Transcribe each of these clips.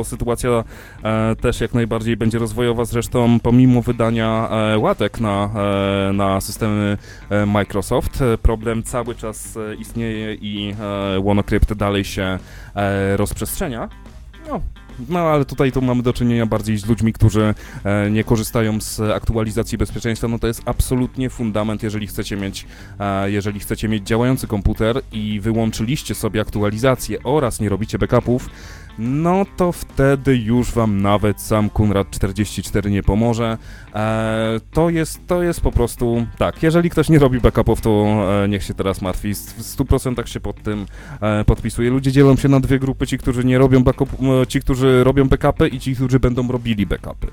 to sytuacja też jak najbardziej będzie rozwojowa, zresztą pomimo wydania łatek na systemy Microsoft, problem cały czas istnieje i WannaCrypt dalej się rozprzestrzenia. No, ale tutaj tu mamy do czynienia bardziej z ludźmi, którzy nie korzystają z aktualizacji bezpieczeństwa. No to jest absolutnie fundament, jeżeli chcecie mieć działający komputer i wyłączyliście sobie aktualizację oraz nie robicie backupów, no to wtedy już wam nawet sam Kunrad 44 nie pomoże. To jest po prostu tak, jeżeli ktoś nie robi backupów, to niech się teraz martwi. W 100% się pod tym podpisuje. Ludzie dzielą się na dwie grupy, ci, którzy nie robią ci, którzy robią backupy i ci, którzy będą robili backupy.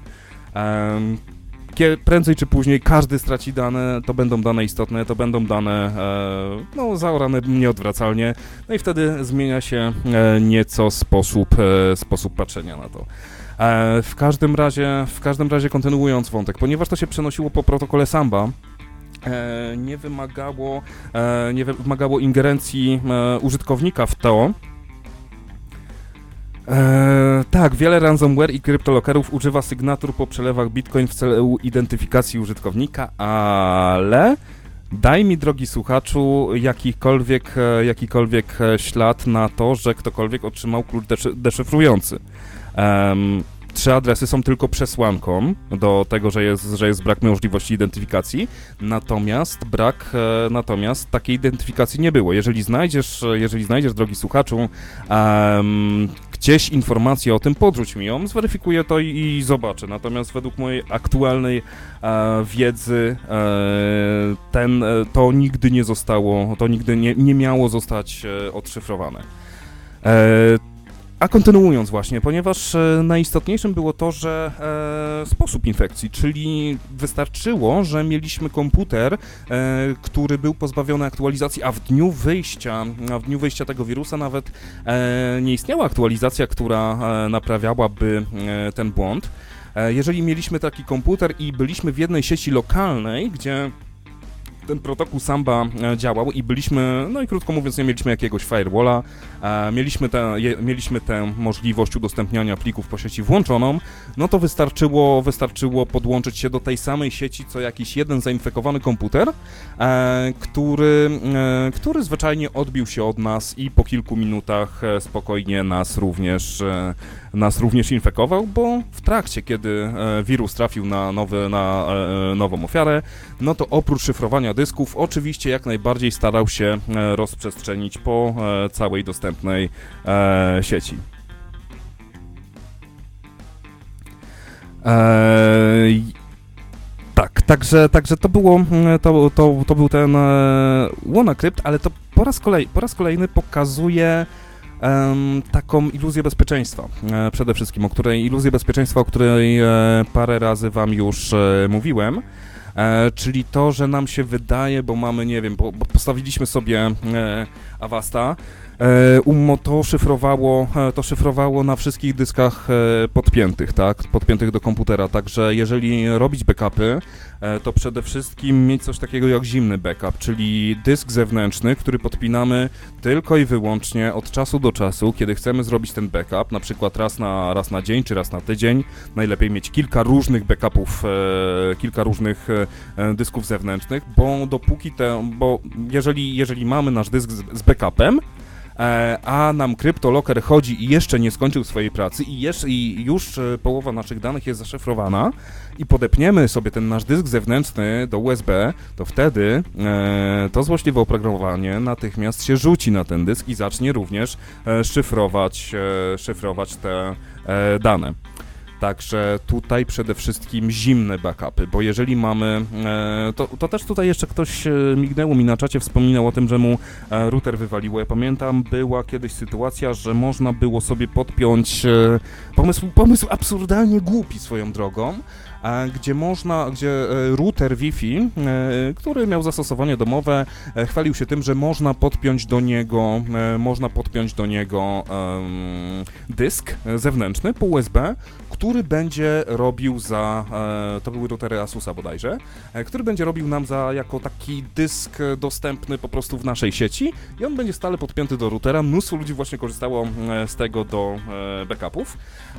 Prędzej czy później każdy straci dane, to będą dane istotne, to będą dane zaorane nieodwracalnie, no i wtedy zmienia się nieco sposób patrzenia na to. W każdym razie kontynuując wątek, ponieważ to się przenosiło po protokole Samba, nie wymagało ingerencji użytkownika w to. Tak, wiele ransomware i kryptolokerów używa sygnatur po przelewach Bitcoin w celu identyfikacji użytkownika, ale daj mi, drogi słuchaczu, jakikolwiek ślad na to, że ktokolwiek otrzymał klucz deszyfrujący. 3 adresy są tylko przesłanką do tego, że jest brak możliwości identyfikacji, natomiast takiej identyfikacji nie było. Jeżeli znajdziesz, drogi słuchaczu, gdzieś informację o tym, podrzuć mi ją, zweryfikuję to i zobaczę. Natomiast według mojej aktualnej wiedzy to nigdy nie zostało, to nigdy nie miało zostać odszyfrowane. A kontynuując właśnie, ponieważ najistotniejszym było to, że sposób infekcji, czyli wystarczyło, że mieliśmy komputer, który był pozbawiony aktualizacji, a w dniu wyjścia tego wirusa nawet nie istniała aktualizacja, która naprawiałaby ten błąd. Jeżeli mieliśmy taki komputer i byliśmy w jednej sieci lokalnej, gdzie ten protokół Samba działał i byliśmy, no i krótko mówiąc, nie mieliśmy jakiegoś firewalla, mieliśmy tę możliwość udostępniania plików po sieci włączoną, no to wystarczyło podłączyć się do tej samej sieci, co jakiś jeden zainfekowany komputer, który zwyczajnie odbił się od nas i po kilku minutach spokojnie nas również infekował, bo w trakcie, kiedy wirus trafił na nową ofiarę, no to oprócz szyfrowania dysków, oczywiście jak najbardziej starał się rozprzestrzenić po całej dostępnej sieci. Tak, także to był ten WannaCrypt, ale to po raz kolejny pokazuje taką iluzję bezpieczeństwa, przede wszystkim, o której parę razy wam już mówiłem, czyli to, że nam się wydaje, bo mamy, nie wiem, bo postawiliśmy sobie Avasta, to szyfrowało na wszystkich dyskach podpiętych, tak, podpiętych do komputera, także jeżeli robić backupy, to przede wszystkim mieć coś takiego jak zimny backup, czyli dysk zewnętrzny, który podpinamy tylko i wyłącznie od czasu do czasu, kiedy chcemy zrobić ten backup, na przykład raz na dzień czy raz na tydzień, najlepiej mieć kilka różnych backupów, kilka różnych dysków zewnętrznych, bo jeżeli mamy nasz dysk z backupem, a nam CryptoLocker chodzi i jeszcze nie skończył swojej pracy i już połowa naszych danych jest zaszyfrowana i podepniemy sobie ten nasz dysk zewnętrzny do USB, to wtedy to złośliwe oprogramowanie natychmiast się rzuci na ten dysk i zacznie również szyfrować te dane. Także tutaj przede wszystkim zimne backupy, bo jeżeli mamy, to też tutaj jeszcze ktoś mignęło mi na czacie, wspominał o tym, że mu router wywaliło. Ja pamiętam, była kiedyś sytuacja, że można było sobie podpiąć pomysł absurdalnie głupi swoją drogą, gdzie router Wi-Fi, który miał zastosowanie domowe, chwalił się tym, że można podpiąć do niego dysk zewnętrzny po USB, który będzie robił to były routery Asusa bodajże, który będzie robił nam jako taki dysk dostępny po prostu w naszej sieci i on będzie stale podpięty do routera. Mnóstwo ludzi właśnie korzystało z tego do backupów.